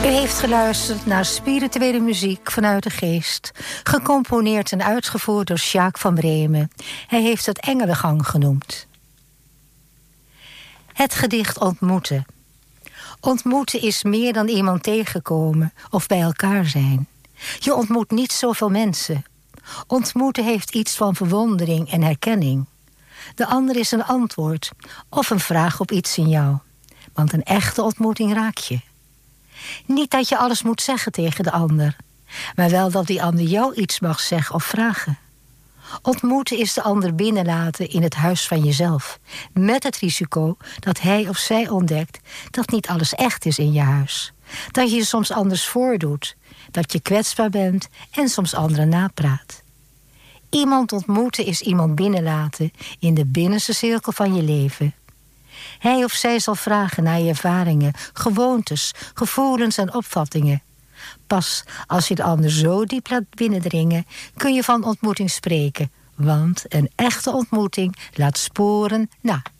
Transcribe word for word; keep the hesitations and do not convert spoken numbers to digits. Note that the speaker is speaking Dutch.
U heeft geluisterd naar spirituele muziek vanuit de geest, gecomponeerd en uitgevoerd door Sjaak van Bremen. Hij heeft het Engelengang genoemd. Het gedicht Ontmoeten. Ontmoeten is meer dan iemand tegenkomen of bij elkaar zijn. Je ontmoet niet zoveel mensen. Ontmoeten heeft iets van verwondering en herkenning. De ander is een antwoord of een vraag op iets in jou. Want een echte ontmoeting raak je. Niet dat je alles moet zeggen tegen de ander, maar wel dat die ander jou iets mag zeggen of vragen. Ontmoeten is de ander binnenlaten in het huis van jezelf, met het risico dat hij of zij ontdekt dat niet alles echt is in je huis. Dat je je soms anders voordoet, dat je kwetsbaar bent en soms anderen napraat. Iemand ontmoeten is iemand binnenlaten in de binnenste cirkel van je leven. Hij of zij zal vragen naar je ervaringen, gewoontes, gevoelens en opvattingen. Pas als je de ander zo diep laat binnendringen, kun je van ontmoeting spreken. Want een echte ontmoeting laat sporen na.